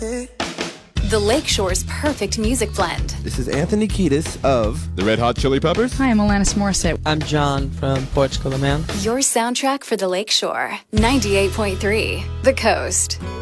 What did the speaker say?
The Lakeshore's perfect music blend. This is Anthony Kiedis of The Red Hot Chili Peppers. Hi, I'm Alanis Morissette. I'm John from Portugal, the Man. Your soundtrack for the Lakeshore. 98.3 The Coast.